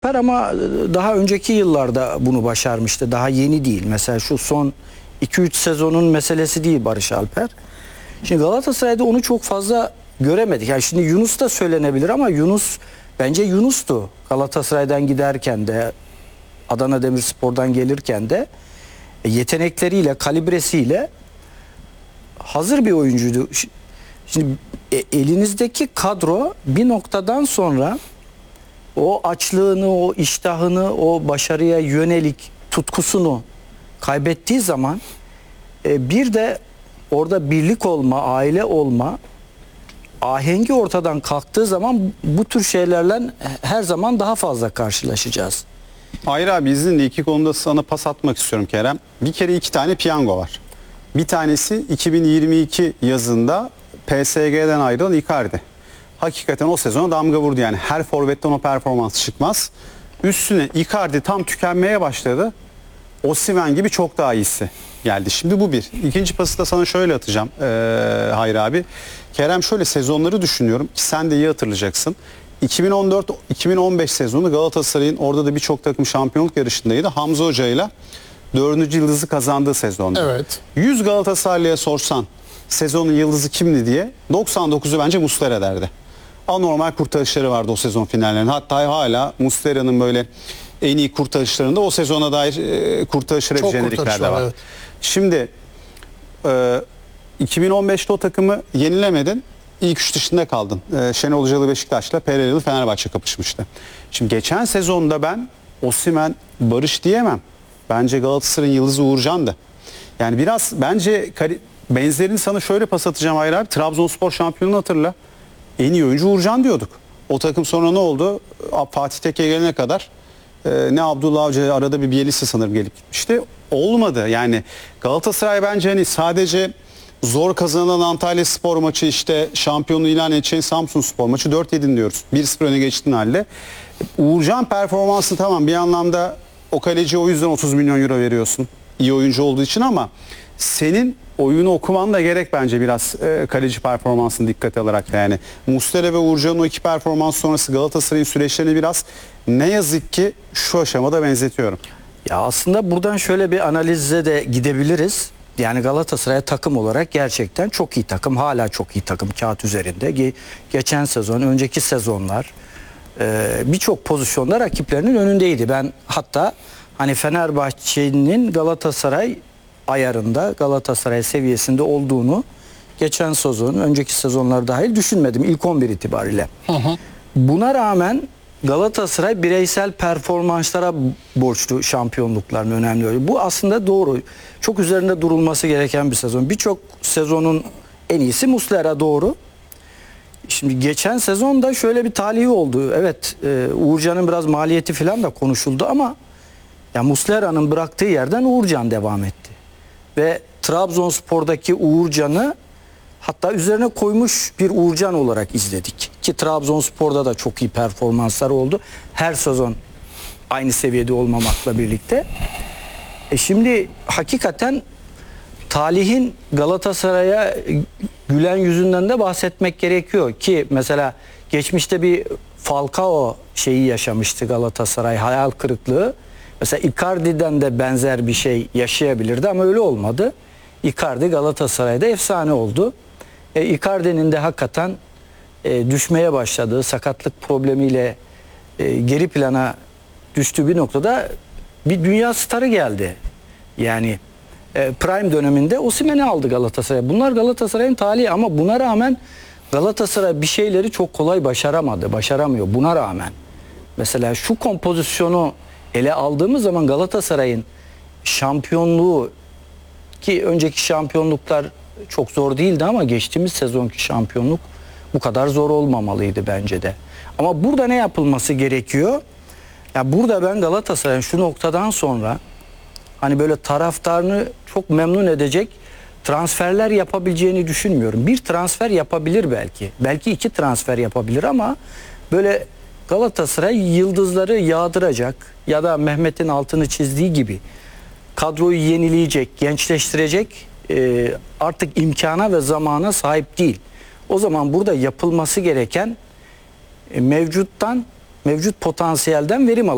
Alper ama daha önceki yıllarda bunu başarmıştı. Daha yeni değil. Mesela şu son 2-3 sezonun meselesi değil Barış Alper. Şimdi Galatasaray'da onu çok fazla göremedik. Yani şimdi Yunus da söylenebilir ama bence Yunus'tu. Galatasaray'dan giderken de Adana Demirspor'dan gelirken de yetenekleriyle, kalibresiyle hazır bir oyuncuydu. Şimdi elinizdeki kadro bir noktadan sonra o açlığını, o iştahını, o başarıya yönelik tutkusunu kaybettiği zaman bir de orada birlik olma, aile olma, ahengi ortadan kalktığı zaman bu tür şeylerle her zaman daha fazla karşılaşacağız. Hayır abi, izninle iki konuda sana pas atmak istiyorum Kerem. Bir kere iki tane piyango var. Bir tanesi 2022 yazında PSG'den ayrılan Icardi. Hakikaten o sezona damga vurdu yani. Her forvetten o performans çıkmaz. Üstüne Icardi tam tükenmeye başladı. Osimhen gibi çok daha iyisi geldi. Şimdi bu bir. İkinci pası da sana şöyle atacağım Hayır abi. Kerem, şöyle sezonları düşünüyorum ki sen de iyi hatırlayacaksın. 2014-2015 sezonu Galatasaray'ın orada da birçok takım şampiyonluk yarışındaydı. Hamza Hoca ile 4. yıldızı kazandığı sezonda. Evet. 100 Galatasaraylı'ya sorsan sezonun yıldızı kimdi diye 99'u bence Muslera derdi. Anormal kurtarışları vardı o sezon finallerinde. Hatta hala Muslera'nın böyle en iyi kurtarışlarında o sezona dair kurtarışları hep jeneriklerde var. Evet. Şimdi 2015'te o takımı yenilemedin. İlk üç dışında kaldın. Şenol Hocalı Beşiktaş'la Pereiralı Fenerbahçe kapışmıştı. Şimdi geçen sezonda ben Osimhen, Barış diyemem. Bence Galatasaray'ın yıldızı Uğurcan'dı. Yani biraz bence benzerini sana şöyle pas atacağım Hayır abi. Trabzonspor şampiyonunu hatırla. En iyi oyuncu Uğurcan diyorduk. O takım sonra ne oldu? Fatih Tekke gelene kadar ne Abdullah Avcı, arada bir Bielitsa sanırım gelip gitmişti. Olmadı. Yani Galatasaray bence hani sadece zor kazanılan Antalyaspor maçı, işte şampiyonu ilan edeceğin Samsunspor maçı 4-7 diyoruz. 1-0 öne geçtiğin halde. Uğurcan performansı tamam, bir anlamda o kaleci o yüzden 30 milyon euro veriyorsun. İyi oyuncu olduğu için, ama senin oyunu okuman da gerek bence biraz kaleci performansını dikkate alarak. Yani Muslera ve Uğurcan'ın o iki performans sonrası Galatasaray'ın süreçlerini biraz ne yazık ki şu aşamada benzetiyorum. Ya aslında buradan şöyle bir analize de gidebiliriz. Yani Galatasaray takım olarak gerçekten çok iyi takım. Hala çok iyi takım kağıt üzerinde. Geçen sezon, önceki sezonlar birçok pozisyonda rakiplerinin önündeydi. Ben hatta hani Fenerbahçe'nin Galatasaray ayarında, Galatasaray seviyesinde olduğunu geçen sezon, önceki sezonlar dahil düşünmedim ilk 11 itibariyle. Buna rağmen Galatasaray bireysel performanslara borçlu şampiyonlukların önemli. Bu aslında doğru. Çok üzerinde durulması gereken bir sezon. Birçok sezonun en iyisi Muslera, doğru. Şimdi geçen sezonda şöyle bir talihi oldu. Evet, Uğurcan'ın biraz maliyeti falan da konuşuldu ama ya Muslera'nın bıraktığı yerden Uğurcan devam etti. Ve Trabzonspor'daki Uğurcan'ı hatta üzerine koymuş bir Uğurcan olarak izledik. Ki Trabzonspor'da da çok iyi performanslar oldu. Her sezon aynı seviyede olmamakla birlikte. Şimdi hakikaten talihin Galatasaray'a gülen yüzünden de bahsetmek gerekiyor. Ki mesela geçmişte bir Falcao şeyi yaşamıştı Galatasaray, hayal kırıklığı. Mesela Icardi'den de benzer bir şey yaşayabilirdi ama öyle olmadı. Icardi Galatasaray'da efsane oldu. Icardi'nin de hakikaten düşmeye başladığı, sakatlık problemiyle geri plana düştüğü bir noktada bir dünya starı geldi. Yani prime döneminde Osimhen'i aldı Galatasaray. Bunlar Galatasaray'ın talihi ama buna rağmen Galatasaray bir şeyleri çok kolay başaramıyor buna rağmen. Mesela şu kompozisyonu ele aldığımız zaman Galatasaray'ın şampiyonluğu, ki önceki şampiyonluklar çok zor değildi ama geçtiğimiz sezonki şampiyonluk bu kadar zor olmamalıydı bence de. Ama burada ne yapılması gerekiyor? Ya burada ben Galatasaray'ın şu noktadan sonra hani böyle taraftarını çok memnun edecek transferler yapabileceğini düşünmüyorum. Bir transfer yapabilir belki. Belki iki transfer yapabilir ama böyle Galatasaray yıldızları yağdıracak ya da Mehmet'in altını çizdiği gibi kadroyu yenileyecek, gençleştirecek artık imkana ve zamana sahip değil. O zaman burada yapılması gereken mevcut potansiyelden verim almak.